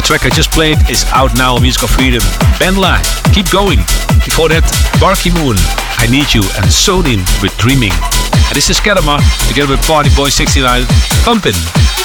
The track I just played is out now on Musical Freedom. Benla, Keep Going. Before that, Barky Moon, I Need You, and Sonin with Dreaming. And this is Kedama together with Party Boy 69, Pumpin'.